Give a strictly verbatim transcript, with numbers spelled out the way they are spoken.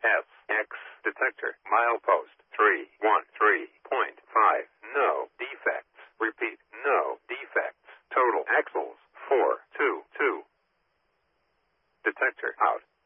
S X detector. Milepost three one three point five. No defects. Repeat, no defects. Total axles four two two. Detector out.